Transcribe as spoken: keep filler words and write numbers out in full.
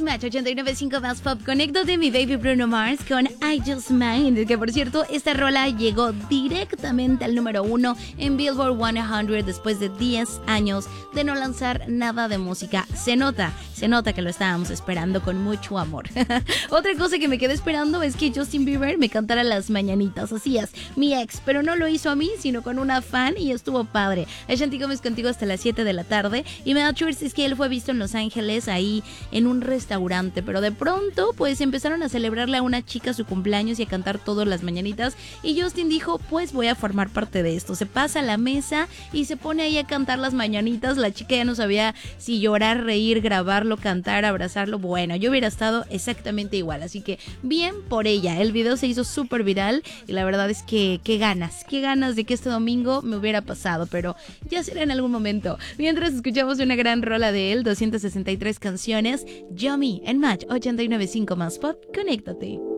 Match ochenta y nueve punto cinco más Pop. Conecto de mi baby Bruno Mars con I Just Mind, que por cierto, esta rola llegó directamente al número uno en Billboard cien después de diez años de no lanzar nada de música. Se nota, se nota que lo estábamos esperando con mucho amor. Otra cosa que me quedé esperando es que Justin Bieber me cantara las mañanitas, así es, mi ex, pero no lo hizo a mí, sino con una fan y estuvo padre. Ashanti Gómez contigo hasta las siete de la tarde y me da church es que él fue visto en Los Ángeles ahí en un restaurante, pero de pronto pues empezaron a celebrarle a una chica su cumpleaños y a cantar todas las mañanitas y Justin dijo pues voy a formar parte de esto. Se pasa a la mesa y se pone ahí a cantar las mañanitas. La chica ya no sabía si llorar, reír, grabarlo, cantar, abrazarlo. Bueno, yo hubiera estado exactamente igual, así que bien por ella. El video se hizo súper viral y la verdad es que qué ganas, qué ganas de que este domingo me hubiera pasado, pero ya será en algún momento. Mientras escuchamos una gran rola de él, doscientas sesenta y tres canciones, Yummy en Match ochenta y nueve punto cinco más Pop. Conéctate.